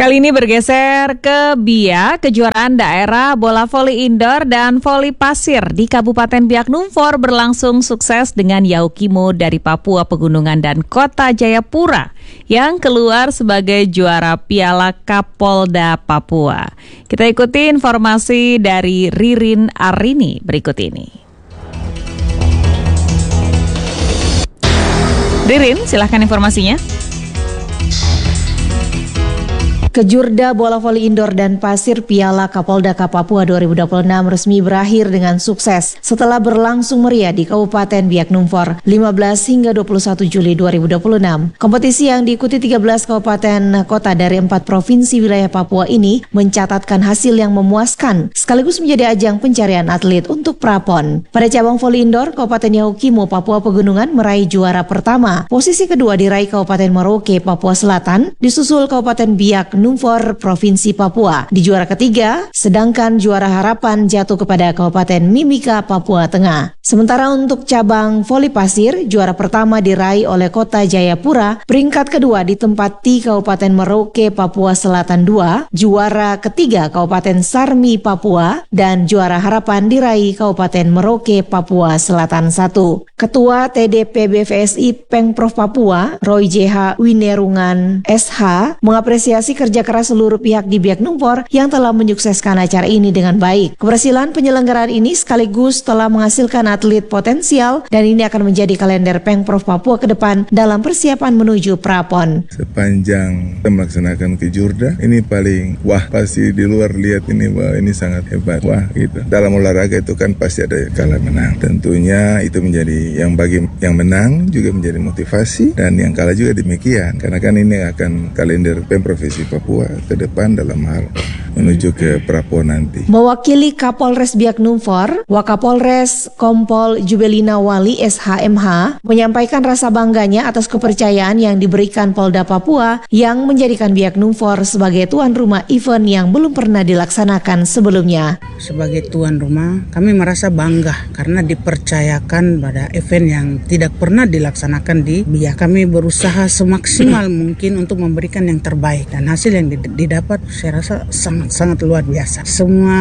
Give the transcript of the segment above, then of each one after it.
Kali ini bergeser ke Biak, kejuaraan daerah bola voli indoor dan voli pasir di Kabupaten Biak Numfor berlangsung sukses dengan Yaukimo dari Papua Pegunungan dan Kota Jayapura yang keluar sebagai juara Piala Kapolda Papua. Kita ikuti informasi dari Ririn Arini berikut ini. Ririn, silahkan informasinya. Kejurda bola voli indoor dan pasir Piala Kapolda Papua 2026 resmi berakhir dengan sukses setelah berlangsung meriah di Kabupaten Biak Numfor 15 hingga 21 Juli 2026. Kompetisi yang diikuti 13 kabupaten kota dari 4 provinsi wilayah Papua ini mencatatkan hasil yang memuaskan sekaligus menjadi ajang pencarian atlet untuk prapon. Pada cabang voli indoor, Kabupaten Yaukimo, Papua Pegunungan meraih juara pertama. Posisi kedua diraih Kabupaten Merauke, Papua Selatan, disusul Kabupaten Biak Numfor, Provinsi Papua. Di juara ketiga, sedangkan juara harapan jatuh kepada Kabupaten Mimika, Papua Tengah. Sementara untuk cabang voli pasir, juara pertama diraih oleh Kota Jayapura, peringkat kedua ditempati Kabupaten Merauke, Papua Selatan 2, juara ketiga Kabupaten Sarmi, Papua, dan juara harapan diraih Kabupaten Merauke, Papua Selatan 1. Ketua TDPBVSI Pengprov Papua, Roy JH Winerungan SH, mengapresiasi kerja keras seluruh pihak di Biak Numfor yang telah menyukseskan acara ini dengan baik. Keberhasilan penyelenggaraan ini sekaligus telah menghasilkan atlet potensial dan ini akan menjadi kalender Pengprov Papua ke depan dalam persiapan menuju prapon. Sepanjang kita melaksanakan kejurda, ini paling wah, pasti di luar lihat ini wah, ini sangat hebat, wah gitu. Dalam olahraga itu kan pasti ada kalah menang. Tentunya itu menjadi yang bagi yang menang juga menjadi motivasi dan yang kalah juga demikian. Karena kan ini akan kalender Pemprov Papua ke depan dalam hal menuju ke prapon nanti. Mewakili Kapolres Biak Numfor, Wakapolres Kompol Jubelina Wali SHMH menyampaikan rasa bangganya atas kepercayaan yang diberikan Polda Papua yang menjadikan Biak Numfor sebagai tuan rumah event yang belum pernah dilaksanakan sebelumnya. Sebagai tuan rumah, kami merasa bangga karena dipercayakan pada event yang tidak pernah dilaksanakan di Biak. Kami berusaha semaksimal mungkin untuk memberikan yang terbaik dan hasil yang didapat saya rasa sangat luar biasa. Semua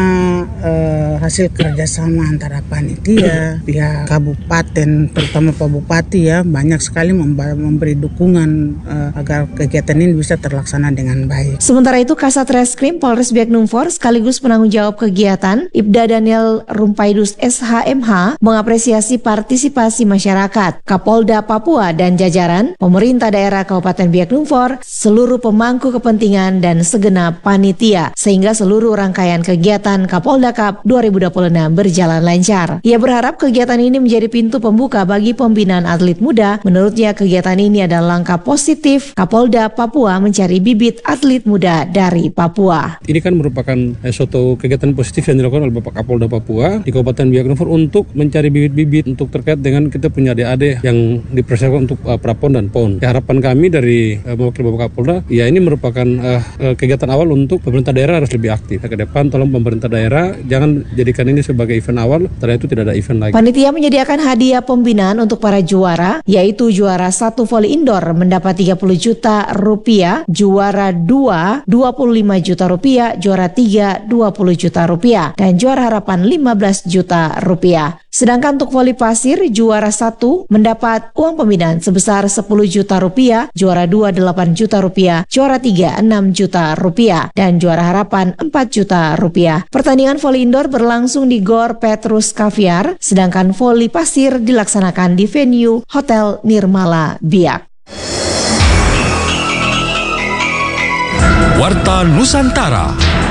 hasil kerjasama antara panitia, pihak kabupaten, terutama Pak Bupati ya, banyak sekali memberi dukungan agar kegiatan ini bisa terlaksana dengan baik. Sementara itu Kasat Reskrim Polres Biak Numfor sekaligus penanggung jawab kegiatan Ibda Daniel Rumpaidus SHMH mengapresiasi partisipasi masyarakat, Kapolda Papua dan jajaran, pemerintah daerah Kabupaten Biak Numfor, seluruh pemangku kepentingan dan segenap panitia sehingga seluruh rangkaian kegiatan Kapolda Cup 2026 berjalan lancar. Ia berharap kegiatan ini menjadi pintu pembuka bagi pembinaan atlet muda. Menurutnya kegiatan ini adalah langkah positif Kapolda Papua mencari bibit atlet muda dari Papua. Ini kan merupakan suatu kegiatan positif yang dilakukan oleh Bapak Kapolda Papua di Kabupaten Biak Numfor untuk mencari bibit-bibit untuk terkait dengan kita punya adik-adik yang dipersiapkan untuk prapon dan pon. Harapan kami dari mewakili Bapak Kapolda, ya ini merupakan kegiatan awal untuk pemerintah daerah harus lebih aktif. Ke depan tolong pemerintah daerah jangan jadikan ini sebagai event awal, setelah itu tidak ada event lagi. Panitia menyediakan hadiah pembinaan untuk para juara, yaitu juara 1 voli indoor mendapat 30 juta rupiah, juara 2 25 juta rupiah, juara 3 20 juta rupiah, dan juara harapan 15 juta rupiah. Sedangkan untuk voli pasir, juara 1 mendapat uang pembinaan sebesar 10 juta rupiah, juara 2 8 juta rupiah, juara 3 6 juta rupiah, dan juara harapan 4 juta rupiah. Pertandingan voli indoor berlangsung di Gor Petrus Caviar, sedangkan voli pasir dilaksanakan di venue Hotel Nirmala Biak. Warta Nusantara.